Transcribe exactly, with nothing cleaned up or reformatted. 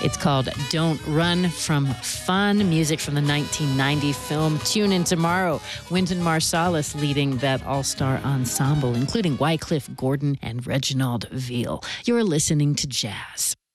It's called Don't Run from Fun, music from the nineteen ninety film. Tune in tomorrow. Wynton Marsalis leading that all-star ensemble, including Wycliffe Gordon and Reginald Veal. You're listening to Jazz.